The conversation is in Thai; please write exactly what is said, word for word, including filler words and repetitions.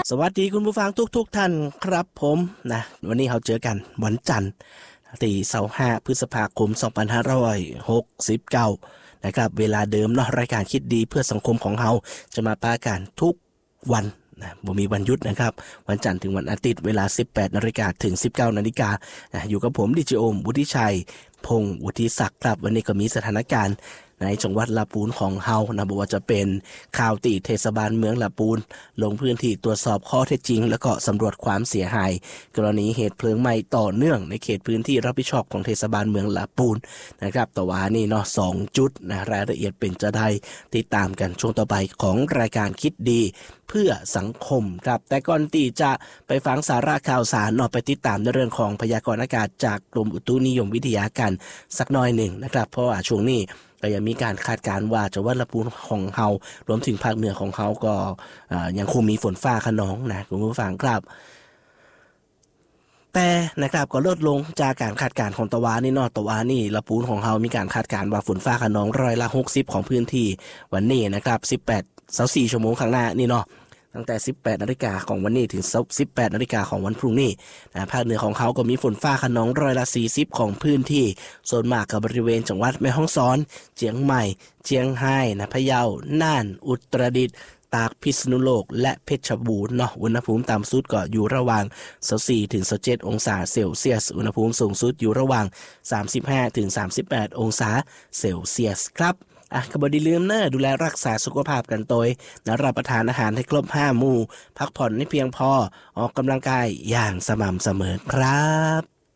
สวัสดีคุณผู้ฟังทุกๆทท่านครับผมนะวันนี้เราเจอกันวันจันทร์ที่ยี่สิบห้าพฤษภาคมสองพันห้าร้อยหกสิบเก้านะครับเวลาเดิมเนาะรายการคิดดีเพื่อสังคมของเราจะมาปากันทุกวันนะบ่มีวันหยุดนะครับวันจันทร์ถึงวันอาทิตย์เวลา สิบแปดนาฬิกา ถึง สิบเก้านาฬิกานะอยู่กับผมดิจิโอมวุฒิชัยพงศ์วุฒิศักดิ์ครับวันนี้ก็มีสถานการณ์ในจังหวัดลาปูนของเฮานะบอกว่าจะเป็นข่าวตีเทศบาลเมืองลาปูนลงพื้นที่ตรวจสอบข้อเท็จจริงแล้วก็สำรวจความเสียหายกรณีเหตุเพลิงไหม้ต่อเนื่องในเขตพื้นที่รับผิดชอบของเทศบาลเมืองลาปูนนะครับแต่ว่านี่เนาะสองจุดนะรายละเอียดเป็นจะได้ติดตามกันช่วงต่อไปของรายการคิดดีเพื่อสังคมครับแต่ก่อนที่จะไปฟังสาระข่าวสารเนาะไปติดตามในเรื่องของพยากรณ์อากาศจากกรมอุตุนิยมวิทยากันสักหน่อยหนึ่งนะครับเพราะว่าช่วงนี้ก็ยังมีการคาดการณ์ว่าจังหวัดลาปูนของเฮารวมถึงภาคเหนือของเฮาก็ยังคงมีฝนฟ้าคะนองนะคุณผู้ฟังครับแต่นะครับก็ลดลงจากการคาดการณ์ของตะวันนี่เนาะตะวันนี่ลาปูนของเฮามีการคาดการณ์ว่าฝนฟ้าคะนองร้อยละหกสิบของพื้นที่วันนี้นะครับสิบแปด ยี่สิบสี่ชั่วโมงข้างหน้านี่เนาะตั้งแต่ สิบแปดนาฬิกาของวันนี้ถึง สิบแปดนาฬิกาของวันพรุ่งนี้นะภาคเหนือของเขาก็มีฝนฟ้าคะนองร้อยละสี่สิบของพื้นที่ส่วนมากกับบริเวณจังหวัดแม่ฮ่องสอนเชียงใหม่เชียงรายนะพะเยาน่านอุตรดิตถ์ตากพิษณุโลกและเพชรบูรณ์เนาะอุณหภูมิต่ำสุดก็อยู่ระหว่างยี่สิบสี่ถึงยี่สิบเจ็ดองศาเซลเซียสอุณหภูมิสูงสุดอยู่ระหว่างสามสิบห้าถึงสามสิบแปดองศาเซลเซียสครับอ่ะก็บ่ได้ลืมเนอะดูแลรักษาสุขภาพกันโดยนะรับประทานอาหารให้ครบห้าหมู่พักผ่อนให้เพียงพอออกกำลังกายอย่างสม่ำเสมอครับ